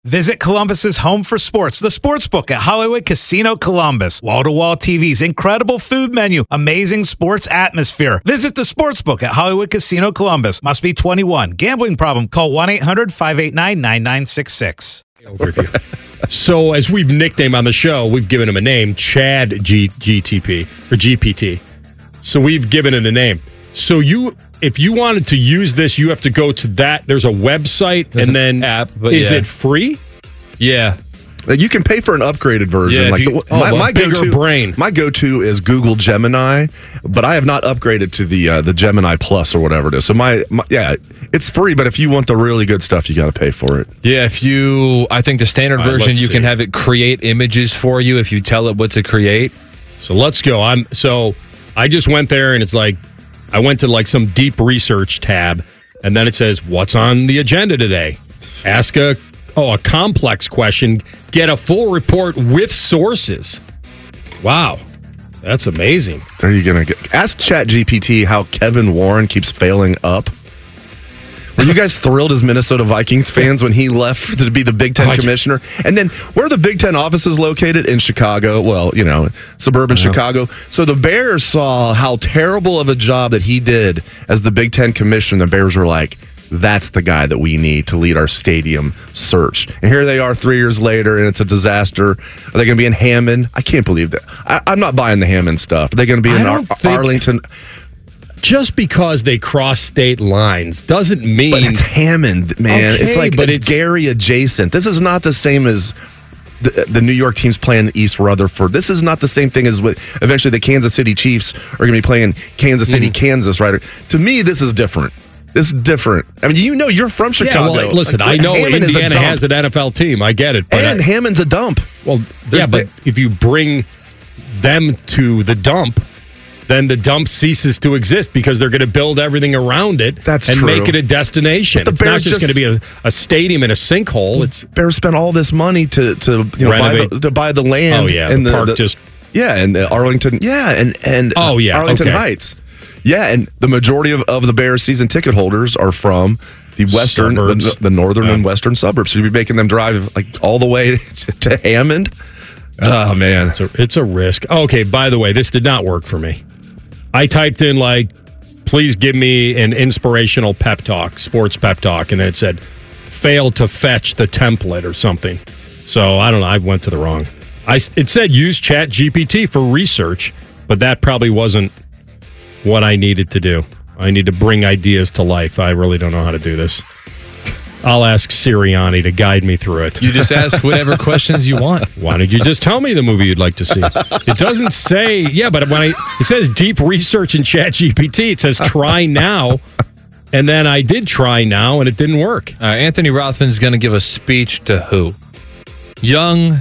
Visit Columbus's home for sports, the Sportsbook at Hollywood Casino Columbus. Wall-to-wall TVs, incredible food menu, amazing sports atmosphere. Visit the Sportsbook at Hollywood Casino Columbus. Must be 21. Gambling problem? Call 1-800-589-9966. So, as we've nicknamed on the show, we've given him a name, Chad GTP or GPT. So we've given it a name. So if you wanted to use this, you have to go to that. There's a website There's and an then app. But is it free? Yeah. You can pay for an upgraded version. Yeah, my bigger brain. My go-to is Google Gemini, but I have not upgraded to the Gemini Plus or whatever it is. So it's free, but if you want the really good stuff, you got to pay for it. Yeah, I think the standard version, you can have it create images for you if you tell it what to create. So let's go. I just went there and it's like, I went to like some deep research tab, and then it says, what's on the agenda today? Ask a complex question, get a full report with sources. Wow, that's amazing. Are you going to ask ChatGPT how Kevin Warren keeps failing up? Were you guys thrilled as Minnesota Vikings fans when he left to be the Big Ten commissioner? And then where are the Big Ten offices located? In Chicago. Well, suburban Chicago. So the Bears saw how terrible of a job that he did as the Big Ten commissioner. The Bears were like, that's the guy that we need to lead our stadium search. And here they are 3 years later, and it's a disaster. Are they going to be in Hammond? I can't believe that. I'm not buying the Hammond stuff. Are they going to be in Arlington? Just because they cross state lines doesn't mean... But it's Hammond, man. Okay, it's like it's Gary adjacent. This is not the same as the New York teams playing East Rutherford. This is not the same thing as what eventually the Kansas City Chiefs are going to be playing Kansas City, Kansas, right? To me, this is different. This is different. I mean, you're from Chicago. Yeah, well, listen, I know Hammond Indiana has an NFL team. I get it. But Hammond's a dump. Well, but if you bring them to the dump, then the dump ceases to exist because they're going to build everything around it and make it a destination. It's not just going to be a stadium in a sinkhole. It's Bears spent all this money to buy the land. Oh yeah, and the park and Arlington. Yeah, and Arlington Heights. Yeah, and the majority of the Bears season ticket holders are from the western, the northern and western suburbs. So you'd be making them drive like all the way to Hammond. Oh man, it's a risk. Okay, by the way, this did not work for me. I typed in please give me an inspirational pep talk, sports pep talk, and it said failed to fetch the template or something. So I don't know. I went to the wrong. It said use ChatGPT for research, but that probably wasn't what I needed to do. I need to bring ideas to life. I really don't know how to do this. I'll ask Sirianni to guide me through it. You just ask whatever questions you want. Why don't you just tell me the movie you'd like to see? It doesn't say, but it says deep research in ChatGPT. It says try now. And then I did try now, and it didn't work. Anthony Rothman's going to give a speech to who? Young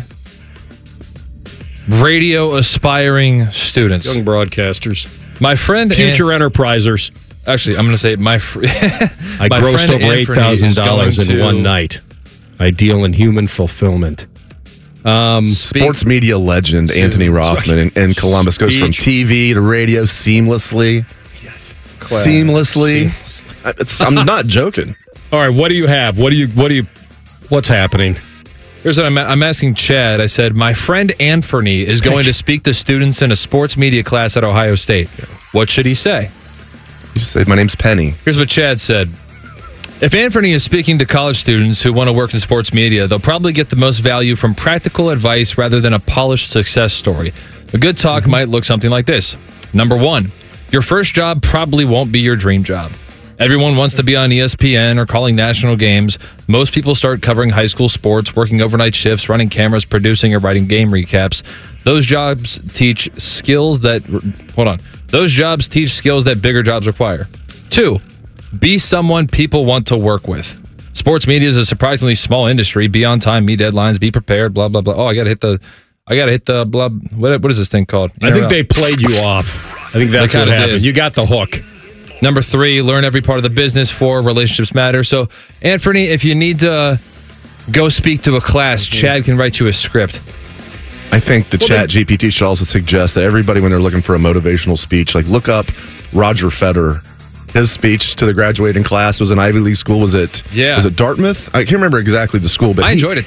radio aspiring students. Young broadcasters. My friend... Future enterprisers. Actually, I'm going to say I grossed over $8,000 in one night. I deal in human fulfillment. Sports media legend Anthony Rothman in Columbus goes from TV to radio seamlessly. Yes, seamlessly. I'm not joking. All right, what do you have? What's happening? Here's what I'm asking Chad. I said, my friend Anthony is going to speak to students in a sports media class at Ohio State. What should he say? Just say, my name's Penny. Here's what Chad said. If Anthony is speaking to college students who want to work in sports media, they'll probably get the most value from practical advice rather than a polished success story. A good talk might look something like this. Number 1, your first job probably won't be your dream job. Everyone wants to be on ESPN or calling national games. Most people start covering high school sports, working overnight shifts, running cameras, producing or writing game recaps. Those jobs teach skills that... Those jobs teach skills that bigger jobs require. 2, be someone people want to work with. Sports media is a surprisingly small industry. Be on time, meet deadlines, be prepared, blah, blah, blah. Oh, I got to hit the blah. What is this thing called? I think they played you off. I think that's what happened. You got the hook. Number 3, learn every part of the business. 4, relationships matter. So, Anthony, if you need to go speak to a class, Chad can write you a script. I think the ChatGPT should also suggest that everybody, when they're looking for a motivational speech, look up Roger Federer. His speech to the graduating class was an Ivy League school. Was it Dartmouth? I can't remember exactly the school, but I enjoyed it.